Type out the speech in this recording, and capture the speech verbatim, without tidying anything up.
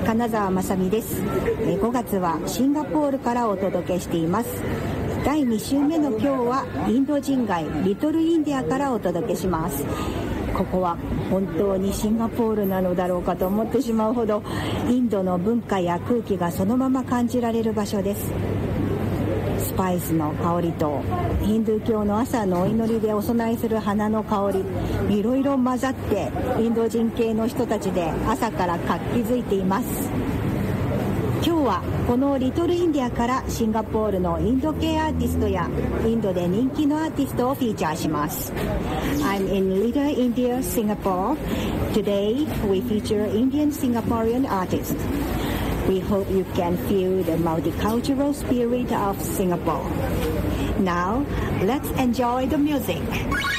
金沢まさみです。ごがつはシンガポールからお届けしています。だいに週目の今日はインド人街リトルインディアからお届けします。ここは本当にシンガポールなのだろうかと思ってしまうほどインドの文化や空気がそのまま感じられる場所です。スパイスの香りとヒンドゥー教の朝のお祈りでお供えする花の香り、いろいろ混ざってインド人系の人たちで朝から活気づいています。今日はこのリトルインディアからシンガポールのインド系アーティストやインドで人気のアーティストをフィーチャーします。 I'm in Little India, Singapore. Today we feature Indian Singaporean artists. We hope you can feel the multicultural spirit of Singapore. Now let's enjoy the music.